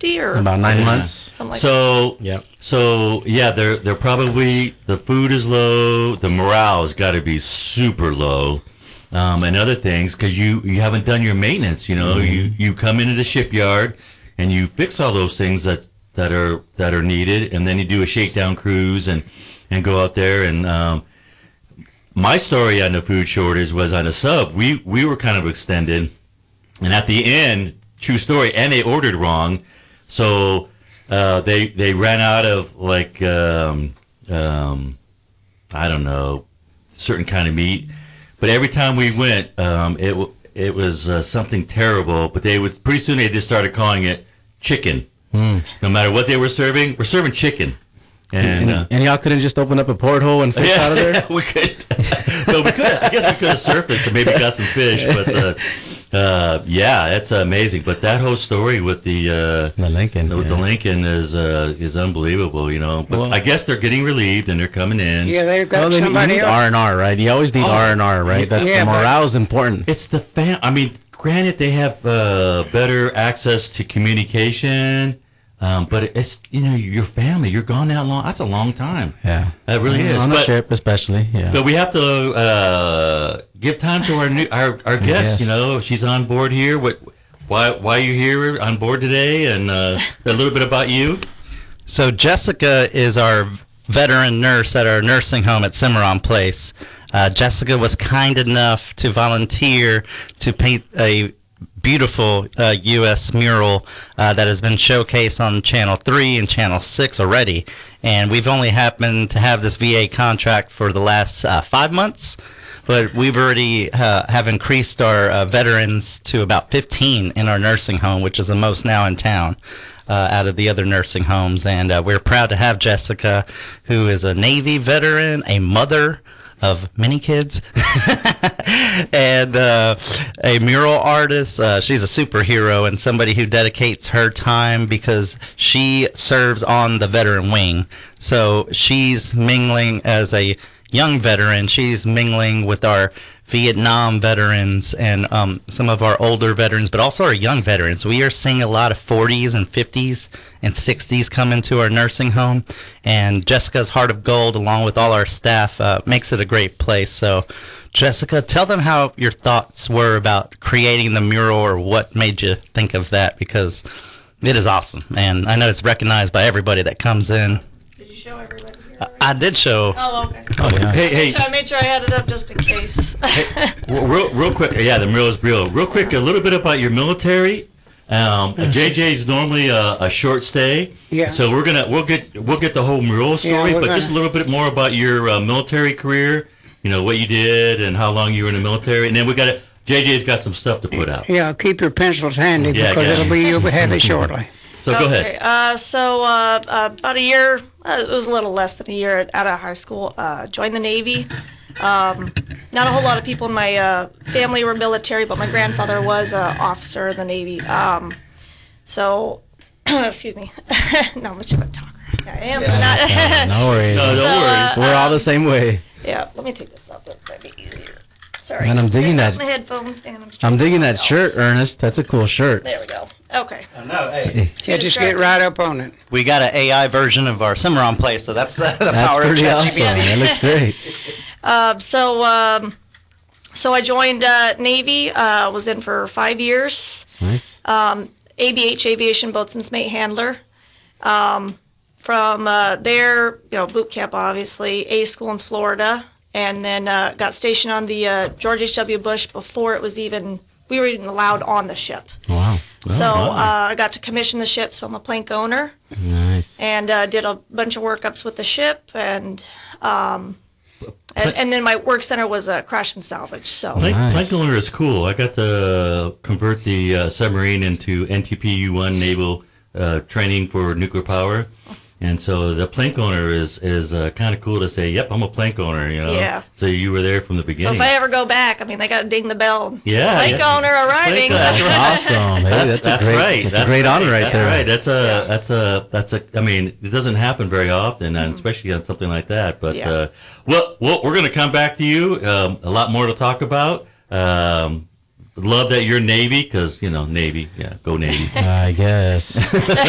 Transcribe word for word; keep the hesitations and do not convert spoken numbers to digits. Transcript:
fifty or About nine Yeah. months. something like that. So Yep. so yeah, they're they're probably the food is low, the morale has got to be super low, um, and other things because you you haven't done your maintenance. You know, Mm-hmm. you you come into the shipyard and you fix all those things that that are that are needed, and then you do a shakedown cruise and and go out there and. Um, my story on the food shortage was on a sub. We we were kind of extended, and at the end, true story, and they ordered wrong, so uh, they they ran out of like um, um, I don't know, certain kind of meat. But every time we went, um, it w- it was uh, something terrible. But they would pretty soon they just started calling it chicken. Mm. No matter what they were serving, we're serving chicken. And, And, uh, and y'all couldn't just open up a porthole and fish yeah, out of there? we could. No, we could. I guess we could have surfaced and maybe got some fish, but uh, uh, yeah, that's amazing. But that whole story with the uh, The Lincoln. with yeah. the Lincoln is uh, is unbelievable. You know, but Well- I guess they're getting relieved and they're coming in. Yeah, they've got Well, then you somebody need else. R and R, right? You always need Oh, R and R, right? That's yeah, the but- morale is important. It's the fam. I mean, granted, they have uh, better access to communication. Um, but it's, you know, your family, you're gone that long. That's a long time. Yeah, That really is. on a But- ship, especially. Yeah, But we have to uh, give time to our new our, our guest. Yes. You know, she's on board here. What, why why are you here on board today? And uh, a little bit about you. So Jessica is our veteran nurse at our nursing home at Cimarron Place. Uh, Jessica was kind enough to volunteer to paint a beautiful uh, U S mural uh, that has been showcased on Channel three and Channel six already. And we've only happened to have this V A contract for the last uh, five months. But we've already uh, have increased our uh, veterans to about fifteen in our nursing home, which is the most now in town uh, out of the other nursing homes. And uh, we're proud to have Jessica, who is a Navy veteran, a mother of many kids, and uh, a mural artist. Uh, she's a superhero and somebody who dedicates her time because she serves on the veteran wing. So she's mingling as a young veteran. She's mingling with our Vietnam veterans and um, some of our older veterans, but also our young veterans. We are seeing a lot of forties and fifties and sixties come into our nursing home, and Jessica's Heart of Gold, along with all our staff, uh, makes it a great place. So, Jessica, tell them how your thoughts were about creating the mural, or what made you think of that, because it is awesome, and I know it's recognized by everybody that comes in. Did you show everybody here? I, already? I did show. Oh, okay. oh yeah. Hey hey, I made sure I had it up just in case. w- real real quick. Yeah, the mural is real. Real quick, a little bit about your military. Um, J J is normally a, a short stay. Yeah. So we're gonna we'll get we'll get the whole mural story, we're but just a gonna- little bit more about your uh, military career. You know what you did and how long you were in the military, and then we got to J J's got some stuff to put out. Yeah, keep your pencils handy Yeah, because yeah. it'll be you'll have it shortly. So go Okay, ahead. uh, so uh, uh, about a year, uh, it was a little less than a year out of high school, uh, joined the Navy. Um, not a whole lot of people in my uh, family were military, but my grandfather was an officer in the Navy. Um, so, excuse me, not much of a talker. I am, but not. No worries. No, no So, uh, worries. We're all the same way. Yeah, let me take this off. That might be easier. Sorry. Man, I'm digging Take off that- My headphones, and I'm, I'm stretching digging that myself. shirt, Ernest. That's a cool shirt. There we go. Okay. No, hey. Yeah, just get distracted. right up on it. We got an A I version of our Cimarron Place, so that's uh, the That's power pretty of awesome. ChatGPT. That looks great. Um, so, um, so I joined uh, Navy. Uh, was in for five years. Nice. Um, A B H Aviation Boatswain's Mate Handler. Um, from uh, there, you know, boot camp, obviously, A school in Florida, and then uh, got stationed on the uh, George H W. Bush before it was even we were even allowed on the ship. Wow. So uh, I got to commission the ship, so I'm a plank owner, Nice. and uh, did a bunch of workups with the ship, and um, and, and then my work center was uh, crash and salvage. So Plank, Nice. plank owner is cool. I got to convert the uh, submarine into N T P U one naval uh, training for nuclear power, and so the plank owner is is uh, kind of cool to say, "Yep, I'm a plank owner." You know. Yeah. So you were there from the so beginning. if I ever go back, I mean, they got to ding the bell. Yeah, Plank yeah. owner arriving. Plank owner. That's awesome. Hey, that's, that's a great, right. That's, That's a great right. honor right that's there. Right. That's a Yeah. that's a that's a. I mean, it doesn't happen very often, and especially on something like that. But Yeah. uh, well, well, we're going to come back to you. Um, a lot more to talk about. Um, love that you're Navy because you know Navy. Yeah, go Navy. I guess.